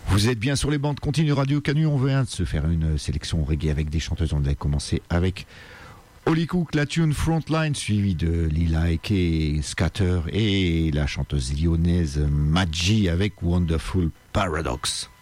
Vous êtes bien sur les bandes continues Radio Canu. On vient de se faire une sélection reggae avec des chanteuses. On a commencé avec Holly Cook, la tune Frontline, suivie de Lila Eke, Scatter et la chanteuse lyonnaise Maggi avec Wonderful Paradox.